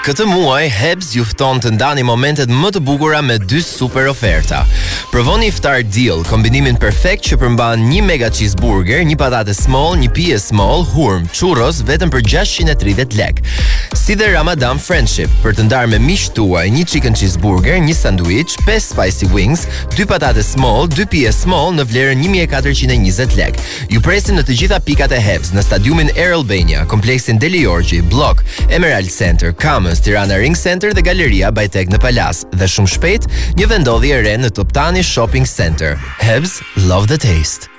Këtë muaj, Hebs ju fton të ndani momentet më të bukura me 2 super oferta. Provoni iftar deal, kombinimin perfekt që përmban 1 mega cheeseburger, 1 patate small, 1 pije small, hurm, churros vetëm për 630 lek. Si dhe Ramadan Friendship, për të ndarë me miqtë tuaj, 1 chicken cheeseburger, 1 sandwich, 5 spicy wings, 2 patate small, 2 pije small në vlerën 1420 lek. Ju presim në të gjitha pikat e Hebs, në stadiumin Air Albania, kompleksin Deli Orgji, Blok, Emerald Center, Kamës, Tirana Ring Center dhe Galeria Bajtek në Palas. Dhe shumë shpejt, një vendodhje e re në Toptani Shopping Center. Hebs, love the taste.